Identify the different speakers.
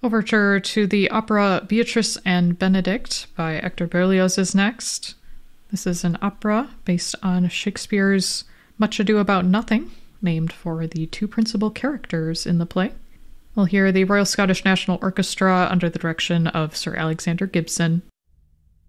Speaker 1: Overture to the opera Beatrice and Benedict by Hector Berlioz is next. This is an opera based on Shakespeare's Much Ado About Nothing, named for the two principal characters in the play. We'll hear the Royal Scottish National Orchestra under the direction of Sir Alexander Gibson.